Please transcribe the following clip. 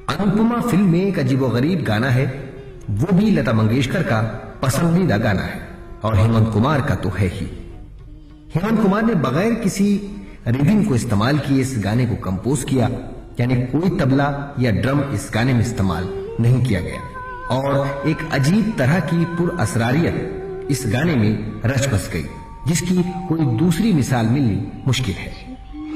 Anupama film में एक अजीबोगरीब गाना है, वो भी लता मंगेशकर का पसंदीदा गाना है और हेमंत कुमार का तो है ही। हेमंत कुमार ने बगैर किसी रिदिम को इस्तेमाल किए इस गाने को कंपोज किया, यानी कोई तबला या ड्रम इस गाने में इस्तेमाल नहीं किया गया और एक अजीब तरह की पुरअसरारियत इस गाने में रच बस गई, जिसकी कोई दूसरी मिसाल मिलनी मुश्किल है।